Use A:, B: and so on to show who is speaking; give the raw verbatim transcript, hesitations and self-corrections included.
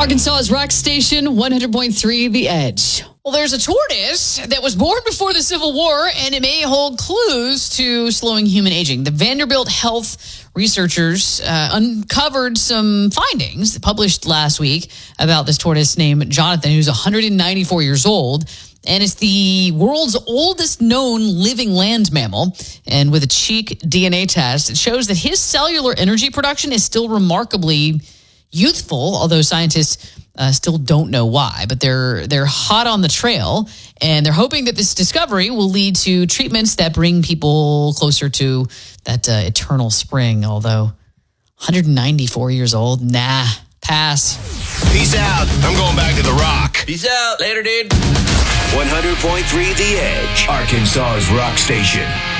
A: Arkansas's rock station, one hundred point three The Edge.
B: Well, there's a tortoise that was born before the Civil War, and it may hold clues to slowing human aging. The Vanderbilt Health researchers uh, uncovered some findings published last week about this tortoise named Jonathan, who's one hundred ninety-four years old. And it's the world's oldest known living land mammal. And with a cheek D N A test, it shows that his cellular energy production is still remarkably youthful, although scientists uh, still don't know why. But they're they're hot on the trail, and they're hoping that this discovery will lead to treatments that bring people closer to that uh, eternal spring. Although one hundred ninety-four years old, nah, pass.
C: Peace out. I'm going back to the Rock.
D: Peace out. Later, dude.
C: one hundred point three The Edge, Arkansas's rock station.